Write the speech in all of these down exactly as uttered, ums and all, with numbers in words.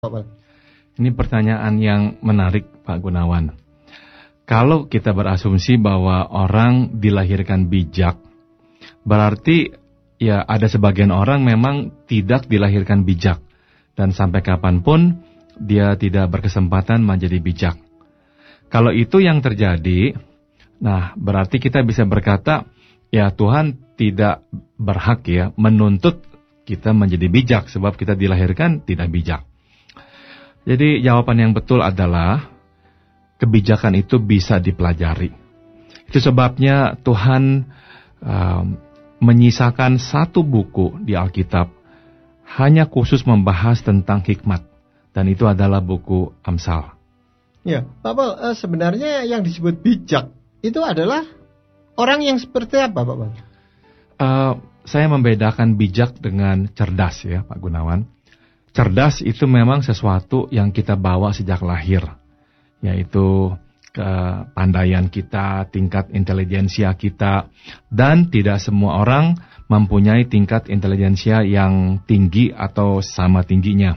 Pak. Ini pertanyaan yang menarik, Pak Gunawan. Kalau kita berasumsi bahwa orang dilahirkan bijak, berarti ya ada sebagian orang memang tidak dilahirkan bijak. Dan sampai kapanpun dia tidak berkesempatan menjadi bijak. Kalau itu yang terjadi, nah berarti kita bisa berkata, ya Tuhan tidak berhak ya menuntut kita menjadi bijak sebab kita dilahirkan tidak bijak. Jadi jawaban yang betul adalah kebijakan itu bisa dipelajari. Itu sebabnya Tuhan um, menyisakan satu buku di Alkitab hanya khusus membahas tentang hikmat. Dan itu adalah buku Amsal. Ya, Pak Paul, eh, sebenarnya yang disebut bijak itu adalah orang yang seperti apa, Pak Paul? Uh, saya membedakan bijak dengan cerdas ya, Pak Gunawan. Cerdas itu memang sesuatu yang kita bawa sejak lahir, yaitu kepandaian kita, tingkat intelijensia kita, dan tidak semua orang mempunyai tingkat intelijensia yang tinggi atau sama tingginya.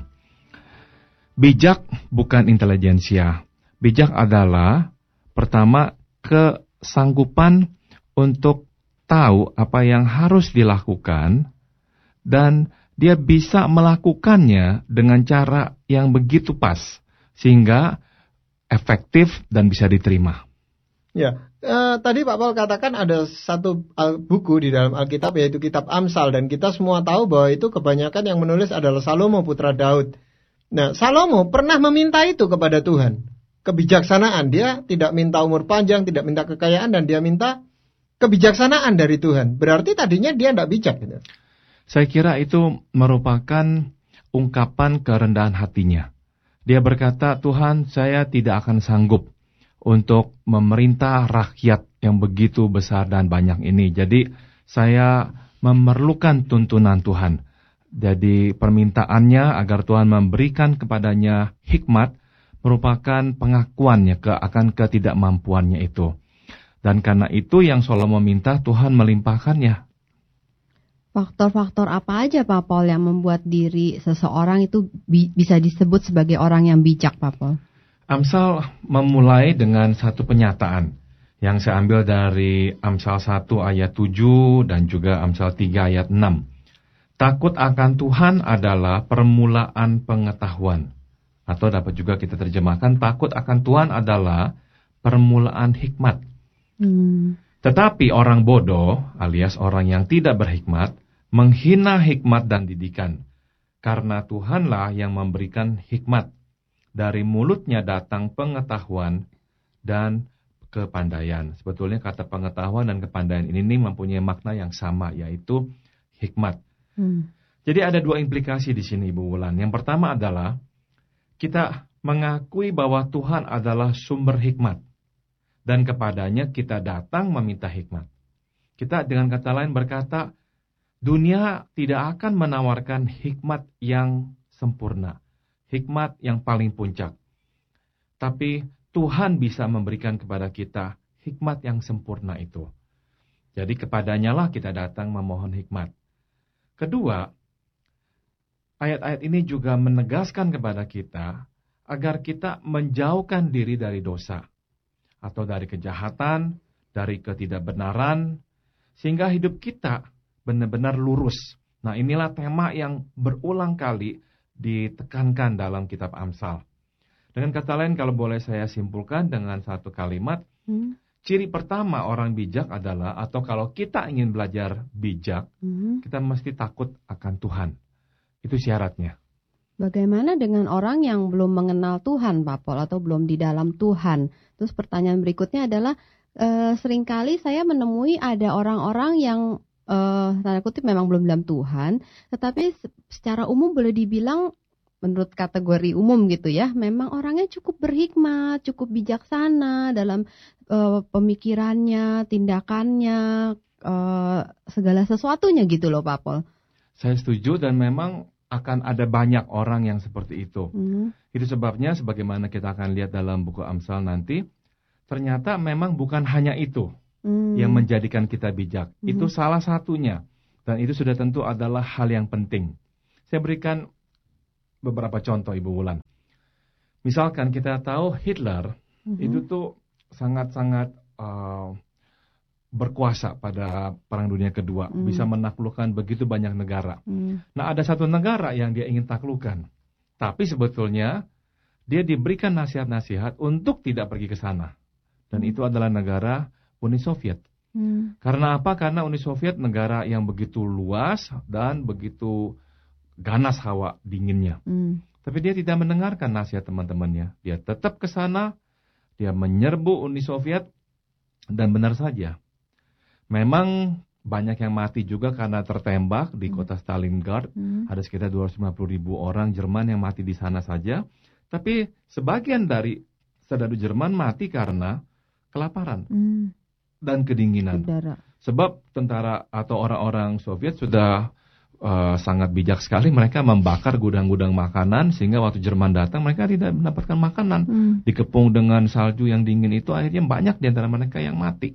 Bijak bukan intelijensia. Bijak adalah pertama kesanggupan untuk tahu apa yang harus dilakukan dan dia bisa melakukannya dengan cara yang begitu pas, sehingga efektif dan bisa diterima. Ya, eh, tadi Pak Paul katakan ada satu al- buku di dalam Alkitab, yaitu kitab Amsal. Dan kita semua tahu bahwa itu kebanyakan yang menulis adalah Salomo, putra Daud. Nah, Salomo pernah meminta itu kepada Tuhan. Kebijaksanaan, dia tidak minta umur panjang, tidak minta kekayaan, dan dia minta kebijaksanaan dari Tuhan. Berarti tadinya dia tidak bijak gitu. Saya kira itu merupakan ungkapan kerendahan hatinya. Dia berkata, Tuhan, saya tidak akan sanggup untuk memerintah rakyat yang begitu besar dan banyak ini. Jadi saya memerlukan tuntunan Tuhan. Jadi permintaannya agar Tuhan memberikan kepadanya hikmat merupakan pengakuannya ke, akan ketidakmampuannya itu. Dan karena itu yang Salomo minta, Tuhan melimpahkannya. Faktor-faktor apa aja, Pak Paul, yang membuat diri seseorang itu bi- bisa disebut sebagai orang yang bijak, Pak Paul? Amsal memulai dengan satu penyataan yang saya ambil dari Amsal satu ayat tujuh dan juga Amsal tiga ayat enam. Takut akan Tuhan adalah permulaan pengetahuan. Atau dapat juga kita terjemahkan, takut akan Tuhan adalah permulaan hikmat. Hmm. Tetapi orang bodoh alias orang yang tidak berhikmat menghina hikmat dan didikan, karena Tuhanlah yang memberikan hikmat. Dari mulutnya datang pengetahuan dan kepandaian. Sebetulnya kata pengetahuan dan kepandaian ini, ini mempunyai makna yang sama, yaitu hikmat. Hmm. Jadi ada dua implikasi di sini, Ibu Wulan. Yang pertama adalah kita mengakui bahwa Tuhan adalah sumber hikmat, dan kepadanya kita datang meminta hikmat. Kita dengan kata lain berkata, dunia tidak akan menawarkan hikmat yang sempurna, hikmat yang paling puncak. Tapi Tuhan bisa memberikan kepada kita hikmat yang sempurna itu. Jadi kepadanya lah kita datang memohon hikmat. Kedua, ayat-ayat ini juga menegaskan kepada kita agar kita menjauhkan diri dari dosa atau dari kejahatan, dari ketidakbenaran, sehingga hidup kita benar-benar lurus. Nah, inilah tema yang berulang kali ditekankan dalam kitab Amsal. Dengan kata lain, kalau boleh saya simpulkan dengan satu kalimat, hmm. ciri pertama orang bijak adalah, atau kalau kita ingin belajar bijak, hmm. kita mesti takut akan Tuhan. Itu syaratnya. Bagaimana dengan orang yang belum mengenal Tuhan, Pak Paul, atau belum di dalam Tuhan? Terus pertanyaan berikutnya adalah, e, seringkali saya menemui ada orang-orang yang Uh, tanda kutip memang belum dalam Tuhan, tetapi secara umum boleh dibilang menurut kategori umum gitu ya, memang orangnya cukup berhikmat, cukup bijaksana dalam uh, pemikirannya, tindakannya, uh, segala sesuatunya gitu loh, Pak Paul. Saya setuju, dan memang akan ada banyak orang yang seperti itu. Hmm. Itu sebabnya sebagaimana kita akan lihat dalam buku Amsal nanti, ternyata memang bukan hanya itu Hmm. yang menjadikan kita bijak. Hmm. Itu salah satunya. Dan itu sudah tentu adalah hal yang penting. Saya berikan beberapa contoh Ibu Wulan. Misalkan kita tahu Hitler Mhm. itu tuh sangat-sangat uh, berkuasa pada Perang Dunia Kedua, Hmm. bisa menaklukkan begitu banyak negara. Hmm. Nah, ada satu negara yang dia ingin taklukkan, tapi sebetulnya dia diberikan nasihat-nasihat untuk tidak pergi ke sana. Dan Hmm. itu adalah negara Uni Soviet. Hmm. Karena apa? Karena Uni Soviet negara yang begitu luas dan begitu ganas hawa dinginnya. Hmm. Tapi dia tidak mendengarkan nasihat teman-temannya. Dia tetap ke sana, dia menyerbu Uni Soviet, dan benar saja. Memang banyak yang mati juga karena tertembak di kota Stalingrad. Hmm. Ada sekitar dua ratus lima puluh ribu orang Jerman yang mati di sana saja. Tapi sebagian dari saudara Jerman mati karena kelaparan Hmm. dan kedinginan. Saudara. Sebab tentara atau orang-orang Soviet sudah uh, sangat bijak sekali. Mereka membakar gudang-gudang makanan sehingga waktu Jerman datang mereka tidak mendapatkan makanan. Hmm. Dikepung dengan salju yang dingin itu, akhirnya banyak di antara mereka yang mati.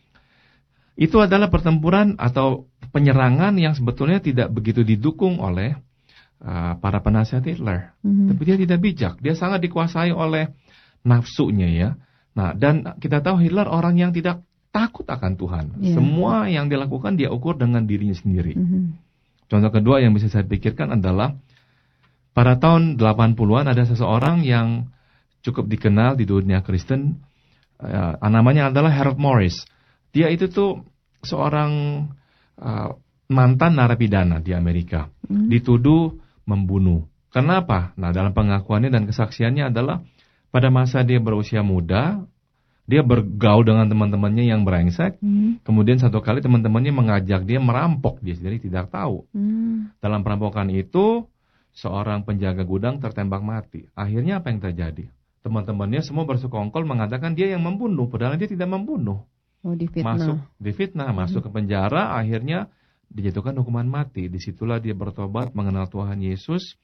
Itu adalah pertempuran atau penyerangan yang sebetulnya tidak begitu didukung oleh uh, para penasihat Hitler. Hmm. Tapi dia tidak bijak, dia sangat dikuasai oleh nafsunya ya. Nah, dan kita tahu Hitler orang yang tidak takut akan Tuhan. Iya. Semua yang dilakukan dia ukur dengan dirinya sendiri. Hmm. Contoh kedua yang bisa saya pikirkan adalah pada tahun delapan puluhan ada seseorang yang cukup dikenal di dunia Kristen, uh, namanya adalah Harold Morris. Dia itu tuh seorang uh, mantan narapidana di Amerika, Hmm. dituduh membunuh. Kenapa? Nah, dalam pengakuannya dan kesaksiannya adalah pada masa dia berusia muda, dia bergaul dengan teman-temannya yang brengsek. Hmm. Kemudian satu kali teman-temannya mengajak dia merampok, dia sendiri tidak tahu. Hmm. Dalam perampokan itu, seorang penjaga gudang tertembak mati. Akhirnya apa yang terjadi? Teman-temannya semua bersekongkol mengatakan dia yang membunuh, padahal dia tidak membunuh. Oh, difitnah. Masuk difitnah, masuk ke penjara, akhirnya dijatuhkan hukuman mati. Disitulah dia bertobat, mengenal Tuhan Yesus,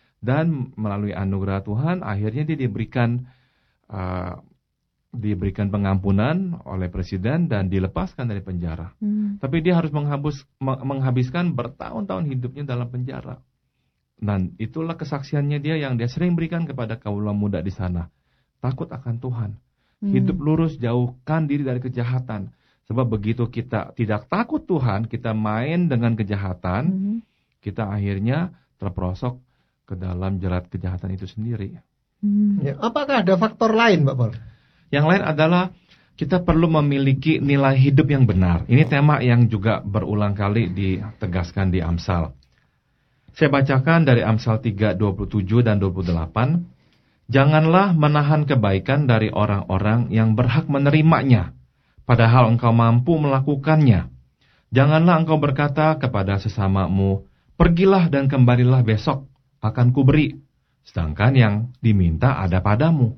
dan melalui anugerah Tuhan, akhirnya dia diberikan uh, diberikan pengampunan oleh presiden dan dilepaskan dari penjara. Hmm. Tapi dia harus menghabis, menghabiskan bertahun-tahun hidupnya dalam penjara. Dan itulah kesaksiannya dia yang dia sering berikan kepada kaula muda di sana. Takut akan Tuhan. Hmm. Hidup lurus, jauhkan diri dari kejahatan. Sebab begitu kita tidak takut Tuhan, kita main dengan kejahatan, Hmm. kita akhirnya terperosok ke dalam jerat kejahatan itu sendiri. Hmm. Ya, apakah ada faktor lain, Pak Paul? Yang lain adalah kita perlu memiliki nilai hidup yang benar. Ini tema yang juga berulang kali ditegaskan di Amsal. Saya bacakan dari Amsal tiga, dua puluh tujuh dan dua puluh delapan. Janganlah menahan kebaikan dari orang-orang yang berhak menerimanya, padahal engkau mampu melakukannya. Janganlah engkau berkata kepada sesamamu, pergilah dan kembalilah besok, akan kuberi. Sedangkan yang diminta ada padamu.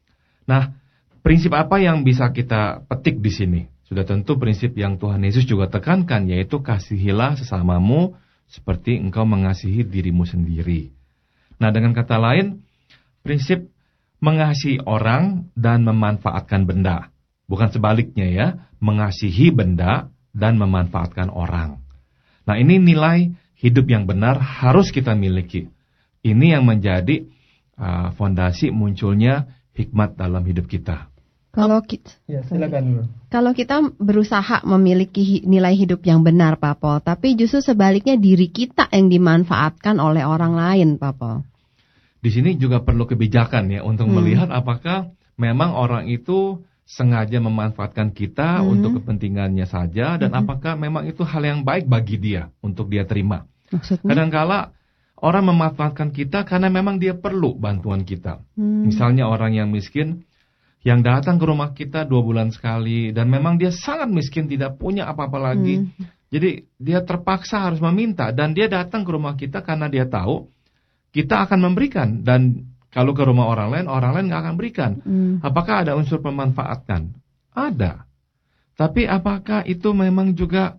Nah, prinsip apa yang bisa kita petik di sini? Sudah tentu prinsip yang Tuhan Yesus juga tekankan, yaitu kasihilah sesamamu seperti engkau mengasihi dirimu sendiri. Nah, dengan kata lain, prinsip mengasihi orang dan memanfaatkan benda. Bukan sebaliknya ya, mengasihi benda dan memanfaatkan orang. Nah, ini nilai hidup yang benar harus kita miliki. Ini yang menjadi uh, fondasi munculnya hikmat dalam hidup kita. Kalau kita, Ya, silakan. kalau kita berusaha memiliki nilai hidup yang benar, Pak Paul, tapi justru sebaliknya diri kita yang dimanfaatkan oleh orang lain, Pak Paul. Di sini juga perlu kebijakan ya untuk Hmm. melihat apakah memang orang itu sengaja memanfaatkan kita Hmm. untuk kepentingannya saja dan Hmm. apakah memang itu hal yang baik bagi dia untuk dia terima. Maksudnya? Kadangkala orang memanfaatkan kita karena memang dia perlu bantuan kita. Hmm. Misalnya orang yang miskin yang datang ke rumah kita dua bulan sekali dan memang dia sangat miskin, tidak punya apa-apa lagi. Hmm. Jadi dia terpaksa harus meminta dan dia datang ke rumah kita karena dia tahu kita akan memberikan. Dan kalau ke rumah orang lain, orang lain nggak akan berikan. Hmm. Apakah ada unsur memanfaatkan? Ada. Tapi apakah itu memang juga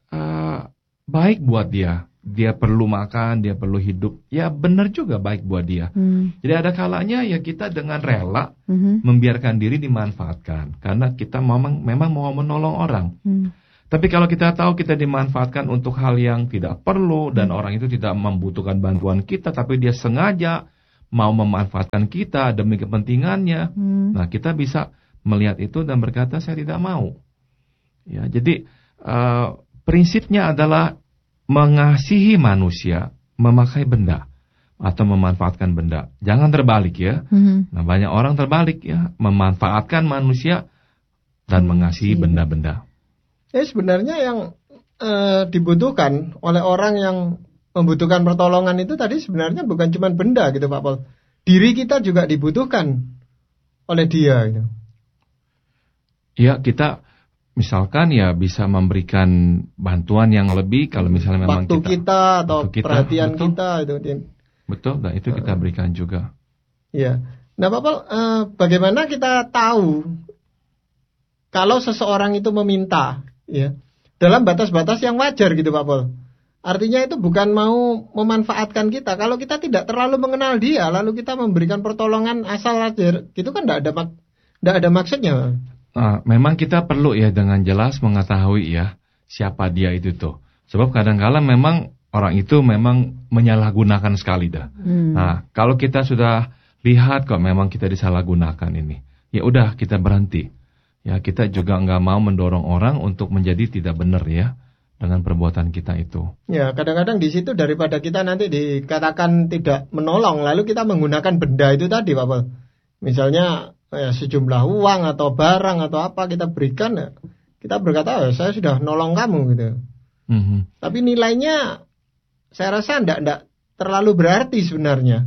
uh, baik buat dia? Dia perlu makan, dia perlu hidup. Ya benar juga baik buat dia. Hmm. Jadi ada kalanya ya kita dengan rela Hmm. membiarkan diri dimanfaatkan. Karena kita memang, memang mau menolong orang. Hmm. Tapi kalau kita tahu kita dimanfaatkan untuk hal yang tidak perlu dan orang itu tidak membutuhkan bantuan kita, tapi dia sengaja mau memanfaatkan kita demi kepentingannya, Hmm. nah kita bisa melihat itu dan berkata saya tidak mau. Ya, jadi uh, prinsipnya adalah mengasihi manusia, memakai benda atau memanfaatkan benda. Jangan terbalik ya. Hmm. Nah, banyak orang terbalik ya, memanfaatkan manusia dan mengasihi Iya. benda-benda. Ya sebenarnya yang eh, dibutuhkan oleh orang yang membutuhkan pertolongan itu tadi sebenarnya bukan cuma benda gitu Pak Paul. Diri kita juga dibutuhkan oleh dia gitu. Ya, kita misalkan ya bisa memberikan bantuan yang lebih kalau misalnya memang Waktu kita, kita, atau waktu kita, perhatian betul. kita itu. Din. betul, dan itu kita berikan juga. Ya. Nah Pak Paul, eh, bagaimana kita tahu kalau seseorang itu meminta ya dalam batas-batas yang wajar gitu Pak Paul. Artinya itu bukan mau memanfaatkan kita. Kalau kita tidak terlalu mengenal dia, lalu kita memberikan pertolongan asal aja, gitu kan tidak ada mak- tidak ada maksudnya. Nah, memang kita perlu ya dengan jelas mengetahui ya siapa dia itu tuh. Sebab kadang-kala memang orang itu memang menyalahgunakan sekali dah. Hmm. Nah, kalau kita sudah lihat kok memang kita disalahgunakan ini, ya udah kita berhenti. Ya, kita juga nggak mau mendorong orang untuk menjadi tidak benar ya dengan perbuatan kita itu. Ya, kadang-kadang di situ daripada kita nanti dikatakan tidak menolong, lalu kita menggunakan benda itu tadi, Pak Paul. Misalnya ya, sejumlah uang atau barang atau apa kita berikan, ya, kita berkata, oh, saya sudah nolong kamu gitu. Mhm. Tapi nilainya saya rasa tidak tidak terlalu berarti sebenarnya.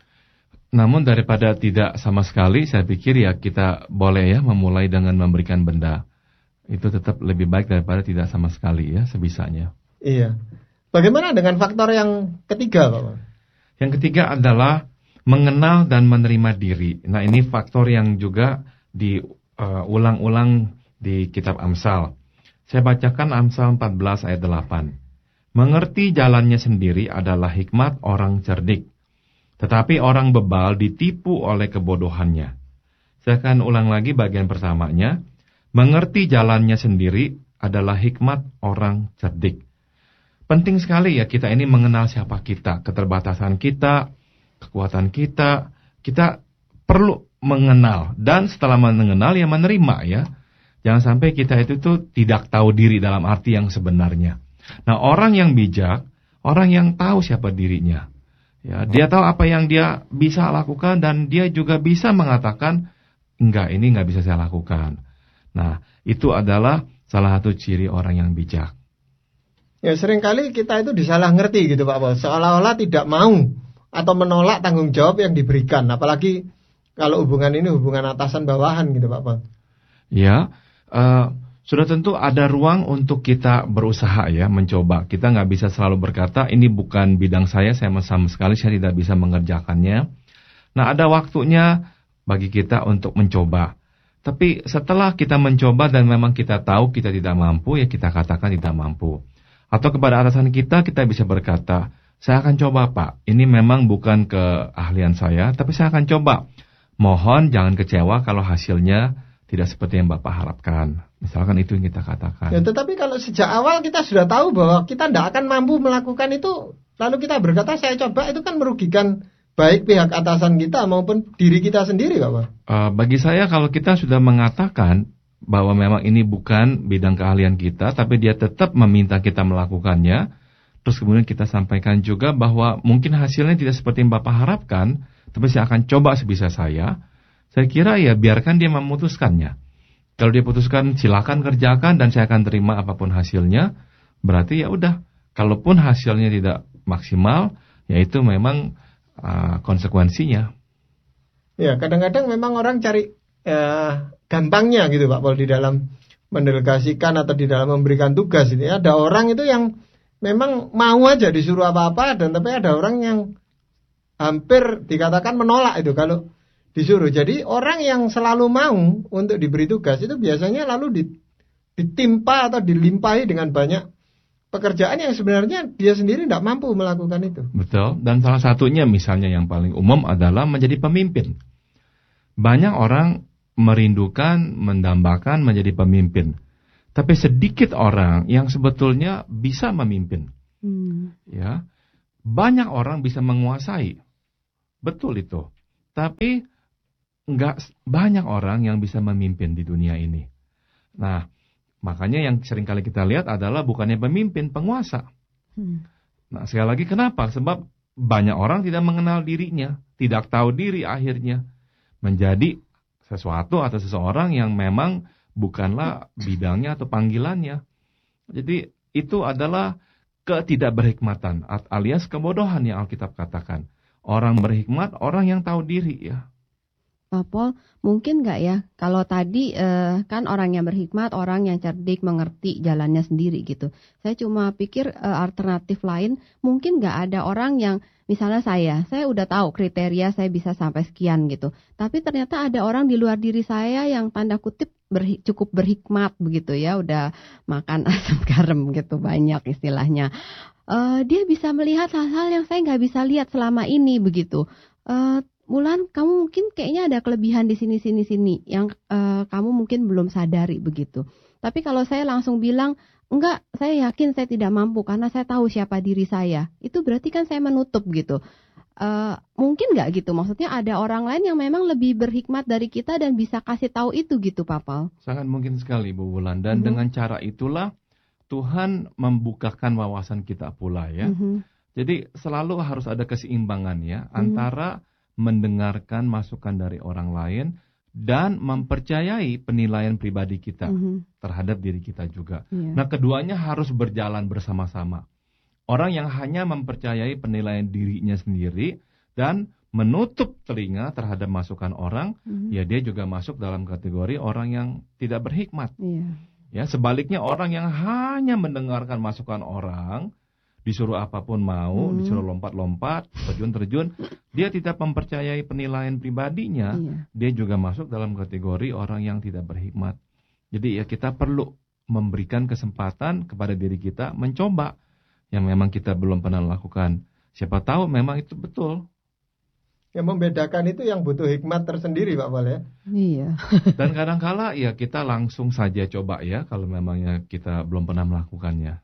Namun daripada tidak sama sekali, saya pikir ya kita boleh ya memulai dengan memberikan benda. Itu tetap lebih baik daripada tidak sama sekali ya, sebisanya. Iya. Bagaimana dengan faktor yang ketiga, Pak Paul? Yang ketiga adalah mengenal dan menerima diri. Nah, ini faktor yang juga diulang-ulang di kitab Amsal. Saya bacakan Amsal empat belas ayat delapan. Mengerti jalannya sendiri adalah hikmat orang cerdik, tetapi orang bebal ditipu oleh kebodohannya. Saya akan ulang lagi bagian pertamanya. Mengerti jalannya sendiri adalah hikmat orang cerdik. Penting sekali ya kita ini mengenal siapa kita, keterbatasan kita, kekuatan kita. Kita perlu mengenal dan setelah mengenal ya menerima ya. Jangan sampai kita itu tuh tidak tahu diri dalam arti yang sebenarnya. Nah, orang yang bijak, orang yang tahu siapa dirinya. Ya, dia tahu apa yang dia bisa lakukan dan dia juga bisa mengatakan enggak, ini enggak bisa saya lakukan. Nah, itu adalah salah satu ciri orang yang bijak. Ya seringkali kita itu disalah ngerti gitu Pak Paul. Seolah-olah tidak mau atau menolak tanggung jawab yang diberikan. Apalagi kalau hubungan ini hubungan atasan bawahan gitu Pak Paul. Ya, uh, sudah tentu ada ruang untuk kita berusaha ya, mencoba. Kita nggak bisa selalu berkata, ini bukan bidang saya, saya sama sekali saya tidak bisa mengerjakannya. Nah, ada waktunya bagi kita untuk mencoba. Tapi setelah kita mencoba dan memang kita tahu kita tidak mampu, ya kita katakan tidak mampu. Atau kepada atasan kita, kita bisa berkata, saya akan coba Pak, ini memang bukan keahlian saya, tapi saya akan coba. Mohon jangan kecewa kalau hasilnya tidak seperti yang Bapak harapkan. Misalkan itu yang kita katakan. Ya, tetapi kalau sejak awal kita sudah tahu bahwa kita tidak akan mampu melakukan itu, lalu kita berkata saya coba, itu kan merugikan baik pihak atasan kita maupun diri kita sendiri, Bapak. Uh, bagi saya kalau kita sudah mengatakan bahwa memang ini bukan bidang keahlian kita, tapi dia tetap meminta kita melakukannya, terus kemudian kita sampaikan juga bahwa mungkin hasilnya tidak seperti yang Bapak harapkan, tapi saya akan coba sebisa saya. Saya kira ya biarkan dia memutuskannya. Kalau dia putuskan silakan kerjakan dan saya akan terima apapun hasilnya, berarti ya udah. Kalaupun hasilnya tidak maksimal, ya itu memang Uh, konsekuensinya. Ya, kadang-kadang memang orang cari uh, gampangnya gitu Pak Paul di dalam mendelegasikan atau di dalam memberikan tugas ini. Ada orang itu yang memang mau aja disuruh apa-apa, dan tapi ada orang yang hampir dikatakan menolak itu kalau disuruh. Jadi orang yang selalu mau untuk diberi tugas itu biasanya lalu ditimpa atau dilimpahi dengan banyak pekerjaan yang sebenarnya dia sendiri tidak mampu melakukan itu. Betul, dan salah satunya misalnya yang paling umum adalah menjadi pemimpin. Banyak orang merindukan, mendambakan menjadi pemimpin. Tapi sedikit orang yang sebetulnya bisa memimpin. Hmm. Ya, banyak orang bisa menguasai. Betul itu. Tapi enggak banyak orang yang bisa memimpin di dunia ini. Nah, makanya yang sering kali kita lihat adalah bukannya pemimpin, penguasa. Hmm. Nah, sekali lagi kenapa? Sebab banyak orang tidak mengenal dirinya, tidak tahu diri akhirnya menjadi sesuatu atau seseorang yang memang bukanlah bidangnya atau panggilannya. Jadi itu adalah ketidakberhikmatan alias kebodohan yang Alkitab katakan. Orang berhikmat, orang yang tahu diri ya. Pak Paul, mungkin nggak ya kalau tadi eh, kan orang yang berhikmat, orang yang cerdik, mengerti jalannya sendiri gitu. Saya cuma pikir eh, alternatif lain, mungkin nggak ada orang yang misalnya saya, saya udah tahu kriteria saya bisa sampai sekian gitu. Tapi ternyata ada orang di luar diri saya yang tanda kutip berhi, cukup berhikmat begitu ya, udah makan asam garam gitu banyak istilahnya. Eh, dia bisa melihat hal-hal yang saya nggak bisa lihat selama ini begitu. Eh, Mulan, kamu mungkin kayaknya ada kelebihan di sini sini sini yang uh, kamu mungkin belum sadari begitu. Tapi kalau saya langsung bilang, enggak, saya yakin saya tidak mampu karena saya tahu siapa diri saya. Itu berarti kan saya menutup gitu. Uh, mungkin nggak gitu? Maksudnya ada orang lain yang memang lebih berhikmat dari kita dan bisa kasih tahu itu gitu, Pak Paul? Sangat mungkin sekali, Bu Wulan. Dan mm-hmm. dengan cara itulah Tuhan membukakan wawasan kita pula ya. Mm-hmm. Jadi selalu harus ada keseimbangan ya mm-hmm. antara mendengarkan masukan dari orang lain dan mempercayai penilaian pribadi kita mm-hmm. terhadap diri kita juga. Yeah. Nah, keduanya harus berjalan bersama-sama. Orang yang hanya mempercayai penilaian dirinya sendiri dan menutup telinga terhadap masukan orang, mm-hmm. ya dia juga masuk dalam kategori orang yang tidak berhikmat. Yeah. Ya, sebaliknya orang yang hanya mendengarkan masukan orang, disuruh apapun mau, hmm. disuruh lompat-lompat, terjun-terjun, dia tidak mempercayai penilaian pribadinya, iya. dia juga masuk dalam kategori orang yang tidak berhikmat. Jadi ya kita perlu memberikan kesempatan kepada diri kita mencoba yang memang kita belum pernah lakukan. Siapa tahu memang itu betul. Yang membedakan itu yang butuh hikmat tersendiri, Pak Paul ya. Iya. Dan kadang-kala ya kita langsung saja coba ya kalau memangnya kita belum pernah melakukannya.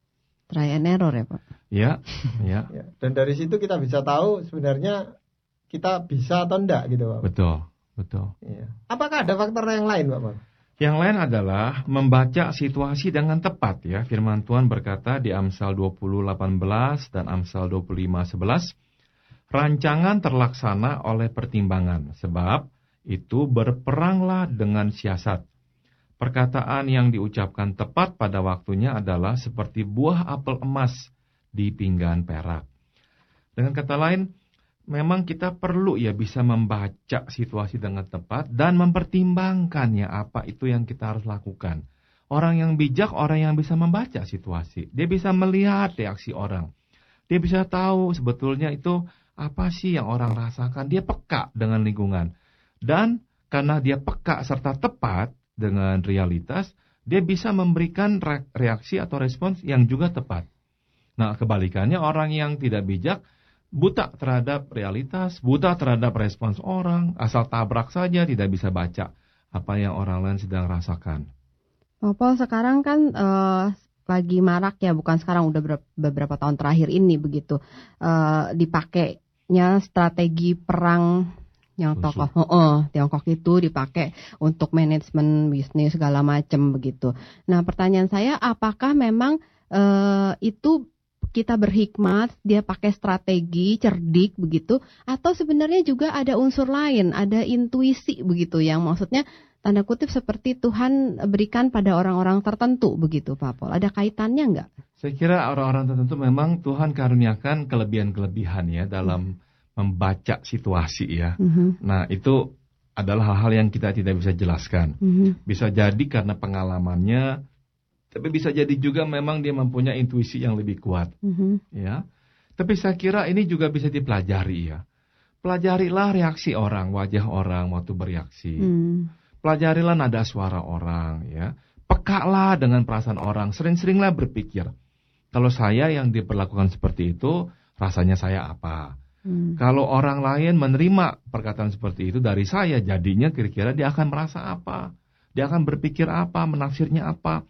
Try and error ya Pak. Ya, ya. ya. Dan dari situ kita bisa tahu sebenarnya kita bisa atau enggak gitu Pak. Betul, betul. Ya. Apakah ada faktor yang lain Pak Paul? Yang lain adalah membaca situasi dengan tepat ya. Firman Tuhan berkata di Amsal dua puluh delapan belas dan Amsal dua puluh lima sebelas, rancangan terlaksana oleh pertimbangan, sebab itu berperanglah dengan siasat. Perkataan yang diucapkan tepat pada waktunya adalah seperti buah apel emas di pinggan perak. Dengan kata lain, memang kita perlu ya bisa membaca situasi dengan tepat dan mempertimbangkannya apa itu yang kita harus lakukan. Orang yang bijak, orang yang bisa membaca situasi. Dia bisa melihat reaksi orang. Dia bisa tahu sebetulnya itu apa sih yang orang rasakan. Dia peka dengan lingkungan. Dan karena dia peka serta tepat dengan realitas, dia bisa memberikan reaksi atau respons yang juga tepat. Nah, kebalikannya orang yang tidak bijak, buta terhadap realitas, buta terhadap respons orang, asal tabrak saja, tidak bisa baca apa yang orang lain sedang rasakan. Paul, sekarang kan uh, lagi marak ya, bukan sekarang, udah beberapa, beberapa tahun terakhir ini begitu, uh, dipakainya strategi perang yang tokoh oh, oh, Tiongkok itu dipakai untuk manajemen bisnis segala macam begitu. Nah, pertanyaan saya, apakah memang uh, itu kita berhikmat, dia pakai strategi cerdik begitu, atau sebenarnya juga ada unsur lain, ada intuisi begitu yang maksudnya tanda kutip seperti Tuhan berikan pada orang-orang tertentu begitu, Pak Paul. Ada kaitannya enggak? Saya kira orang-orang tertentu memang Tuhan karuniakan kelebihan-kelebihan ya dalam hmm. membaca situasi ya. Mm-hmm. Nah, itu adalah hal-hal yang kita tidak bisa jelaskan. Mm-hmm. Bisa jadi karena pengalamannya, tapi bisa jadi juga memang dia mempunyai intuisi yang lebih kuat. Mm-hmm. Ya. Tapi saya kira ini juga bisa dipelajari ya. Pelajarilah reaksi orang, wajah orang waktu bereaksi. Mm. Pelajarilah nada suara orang ya. Pekalah dengan perasaan orang, sering-seringlah berpikir. Kalau saya yang diperlakukan seperti itu, rasanya saya apa? Hmm. Kalau orang lain menerima perkataan seperti itu dari saya, jadinya kira-kira dia akan merasa apa? Dia akan berpikir apa? Menafsirnya apa?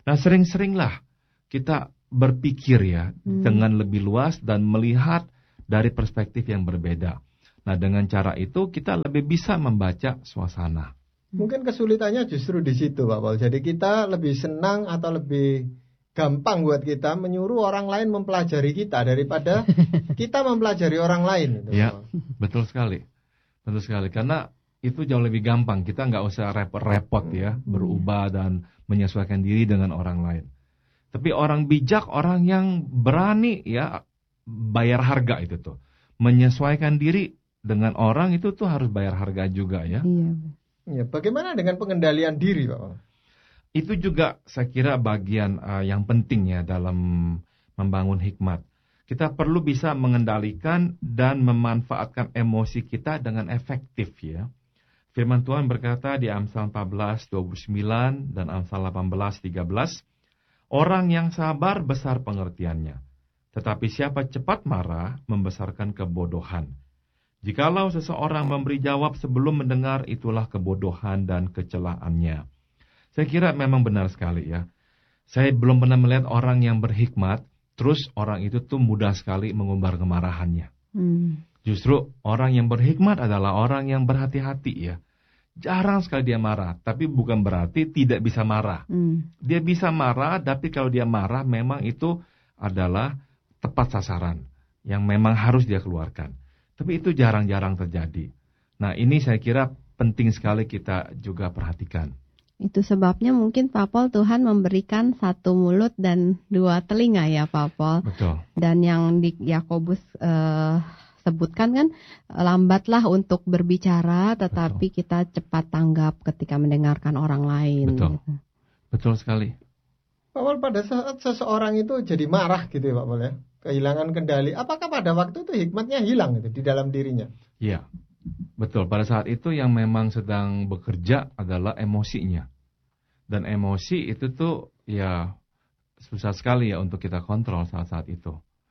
Nah, sering-seringlah kita berpikir ya hmm. dengan lebih luas dan melihat dari perspektif yang berbeda. Nah, dengan cara itu kita lebih bisa membaca suasana. Mungkin kesulitannya justru di situ, Pak Paul. Jadi kita lebih senang atau lebih gampang buat kita menyuruh orang lain mempelajari kita daripada kita mempelajari orang lain. Gitu. Ya, betul sekali. Betul sekali. Karena itu jauh lebih gampang. Kita nggak usah repot-repot ya, berubah dan menyesuaikan diri dengan orang lain. Tapi orang bijak, orang yang berani ya bayar harga itu tuh. Menyesuaikan diri dengan orang itu tuh harus bayar harga juga ya. Iya. Ya, bagaimana dengan pengendalian diri, Pak Paul? Itu juga saya kira bagian uh, yang penting ya dalam membangun hikmat. Kita perlu bisa mengendalikan dan memanfaatkan emosi kita dengan efektif ya. Firman Tuhan berkata di Amsal empat belas dua puluh sembilan dan Amsal delapan belas tiga belas, orang yang sabar besar pengertiannya, tetapi siapa cepat marah membesarkan kebodohan. Jikalau seseorang memberi jawab sebelum mendengar, itulah kebodohan dan kecelaannya. Saya kira memang benar sekali ya. Saya belum pernah melihat orang yang berhikmat, terus orang itu tuh mudah sekali mengumbar kemarahannya. Hmm. Justru orang yang berhikmat adalah orang yang berhati-hati ya. Jarang sekali dia marah, tapi bukan berarti tidak bisa marah. Hmm. Dia bisa marah, tapi kalau dia marah memang itu adalah tepat sasaran yang memang harus dia keluarkan. Tapi itu jarang-jarang terjadi. Nah, ini saya kira penting sekali kita juga perhatikan. Itu sebabnya mungkin Pak Paul Tuhan memberikan satu mulut dan dua telinga ya Pak Paul. Betul. Dan yang di Yakobus eh, sebutkan kan, lambatlah untuk berbicara, tetapi Betul. Kita cepat tanggap ketika mendengarkan orang lain. Betul. Gitu. Betul sekali. Pak Paul, pada saat seseorang itu jadi marah gitu ya Pak Paul ya, kehilangan kendali, apakah pada waktu itu hikmatnya hilang gitu di dalam dirinya? Iya. Betul, pada saat itu yang memang sedang bekerja adalah emosinya. Dan emosi itu tuh ya susah sekali ya untuk kita kontrol saat-saat itu.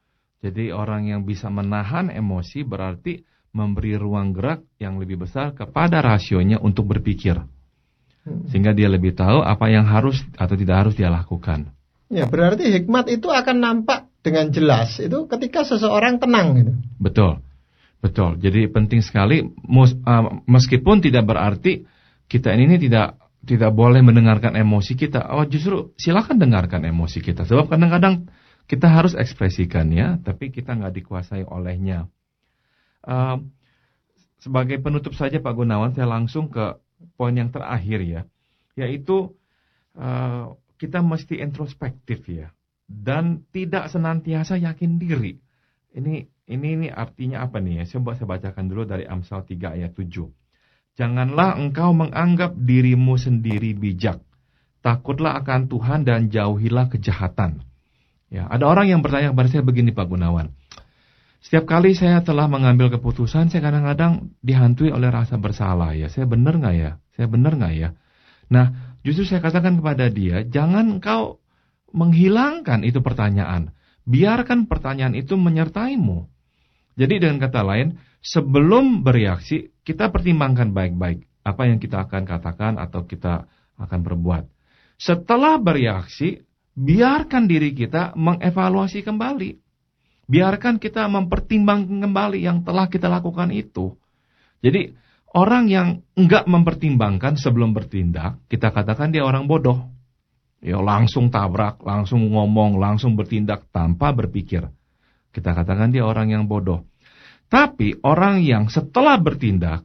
Jadi orang yang bisa menahan emosi berarti memberi ruang gerak yang lebih besar kepada rasionya untuk berpikir. Sehingga dia lebih tahu apa yang harus atau tidak harus dia lakukan. Ya, berarti hikmat itu akan nampak dengan jelas itu ketika seseorang tenang gitu. Betul. Betul, jadi penting sekali meskipun tidak berarti kita ini tidak tidak boleh mendengarkan emosi kita. Oh, justru silakan dengarkan emosi kita. Sebab kadang-kadang kita harus ekspresikan ya, tapi kita nggak dikuasai olehnya. Uh, sebagai penutup saja Pak Gunawan, saya langsung ke poin yang terakhir ya, yaitu uh, kita mesti introspektif ya, dan tidak senantiasa yakin diri. Ini Ini, ini artinya apa nih ya? Coba saya bacakan dulu dari Amsal tiga ayat tujuh. Janganlah engkau menganggap dirimu sendiri bijak. Takutlah akan Tuhan dan jauhilah kejahatan. Ya, ada orang yang bertanya kepada saya begini Pak Gunawan. Setiap kali saya telah mengambil keputusan, saya kadang-kadang dihantui oleh rasa bersalah ya. Saya benar nggak ya? Saya benar nggak ya? Nah, justru saya katakan kepada dia, jangan engkau menghilangkan itu pertanyaan. Biarkan pertanyaan itu menyertaimu. Jadi dengan kata lain, sebelum bereaksi, kita pertimbangkan baik-baik apa yang kita akan katakan atau kita akan berbuat. Setelah bereaksi, biarkan diri kita mengevaluasi kembali. Biarkan kita mempertimbangkan kembali yang telah kita lakukan itu. Jadi orang yang enggak mempertimbangkan sebelum bertindak, kita katakan dia orang bodoh. Ya langsung tabrak, langsung ngomong, langsung bertindak tanpa berpikir. Kita katakan dia orang yang bodoh. Tapi orang yang setelah bertindak,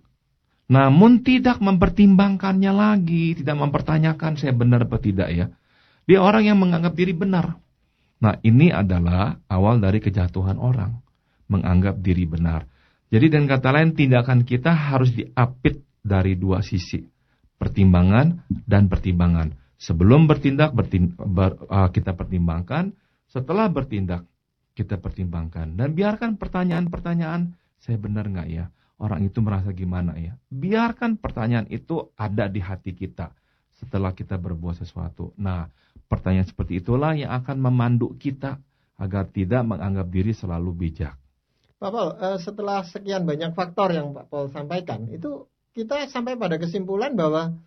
namun tidak mempertimbangkannya lagi, tidak mempertanyakan saya benar atau tidak ya. Dia orang yang menganggap diri benar. Nah ini adalah awal dari kejatuhan orang. Menganggap diri benar. Jadi dengan kata lain tindakan kita harus diapit dari dua sisi. Pertimbangan dan pertimbangan. Sebelum bertindak bertin, ber, uh, kita pertimbangkan. Setelah bertindak kita pertimbangkan. Dan biarkan pertanyaan-pertanyaan, saya benar nggak ya? Orang itu merasa gimana ya? Biarkan pertanyaan itu ada di hati kita setelah kita berbuat sesuatu. Nah, pertanyaan seperti itulah yang akan memandu kita agar tidak menganggap diri selalu bijak. Pak Paul, setelah sekian banyak faktor yang Pak Paul sampaikan, itu kita sampai pada kesimpulan bahwa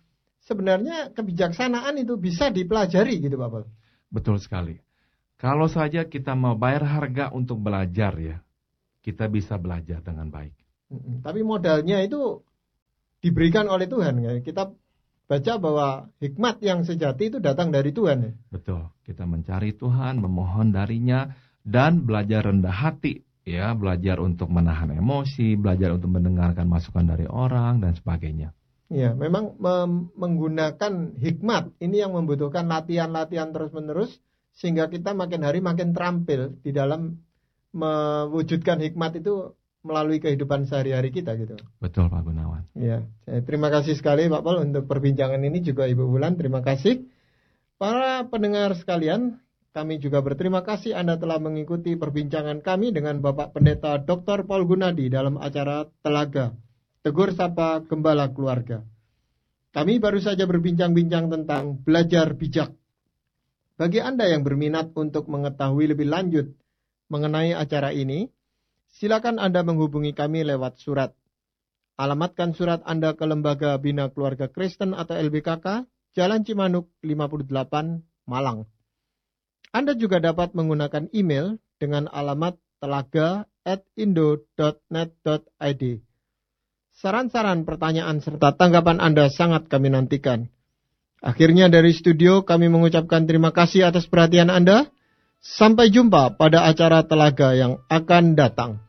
sebenarnya kebijaksanaan itu bisa dipelajari gitu Pak Paul. Betul sekali. Kalau saja kita mau bayar harga untuk belajar ya, kita bisa belajar dengan baik. Tapi modalnya itu diberikan oleh Tuhan. Ya. Kita baca bahwa hikmat yang sejati itu datang dari Tuhan. Ya. Betul. Kita mencari Tuhan, memohon darinya, dan belajar rendah hati. Ya, belajar untuk menahan emosi, belajar untuk mendengarkan masukan dari orang, dan sebagainya. Ya, memang mem- menggunakan hikmat ini yang membutuhkan latihan-latihan terus-menerus, sehingga kita makin hari makin terampil di dalam mewujudkan hikmat itu melalui kehidupan sehari-hari kita gitu. Betul Pak Gunawan. Ya, terima kasih sekali Pak Paul untuk perbincangan ini, juga Ibu Wulan, terima kasih. Para pendengar sekalian, kami juga berterima kasih Anda telah mengikuti perbincangan kami dengan Bapak Pendeta doktor Paul Gunadi dalam acara Telaga, Tegur Sapa Gembala Keluarga. Kami baru saja berbincang-bincang tentang belajar bijak. Bagi Anda yang berminat untuk mengetahui lebih lanjut mengenai acara ini, silakan Anda menghubungi kami lewat surat. Alamatkan surat Anda ke Lembaga Bina Keluarga Kristen atau L B K K, Jalan Cimanuk lima puluh delapan, Malang. Anda juga dapat menggunakan email dengan alamat telaga at indo dot net dot i d. Saran-saran, pertanyaan, serta tanggapan Anda sangat kami nantikan. Akhirnya dari studio kami mengucapkan terima kasih atas perhatian Anda. Sampai jumpa pada acara Telaga yang akan datang.